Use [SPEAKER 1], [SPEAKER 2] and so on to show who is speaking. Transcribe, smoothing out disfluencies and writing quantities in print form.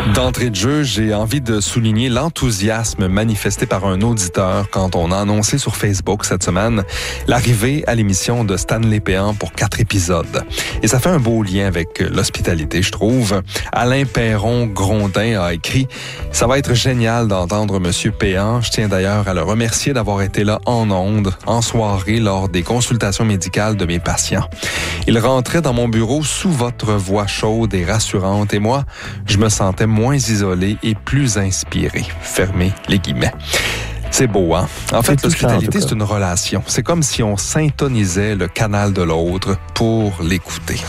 [SPEAKER 1] D'entrée de jeu, j'ai envie de souligner l'enthousiasme manifesté par un auditeur quand on a annoncé sur Facebook cette semaine l'arrivée à l'émission de Stanley Péan pour 4 épisodes. Et ça fait un beau lien avec l'hospitalité, je trouve. Alain Perron-Grondin a écrit « Ça va être génial d'entendre Monsieur Péan. Je tiens d'ailleurs à le remercier d'avoir été là en ondes, en soirée, lors des consultations médicales de mes patients. Il rentrait dans mon bureau sous votre voix chaude et rassurante et moi, je me sentais moins isolé et plus inspiré. » Fermez les guillemets. C'est beau, hein? En fait, l'hospitalité, c'est une relation. C'est comme si on syntonisait le canal de l'autre pour l'écouter.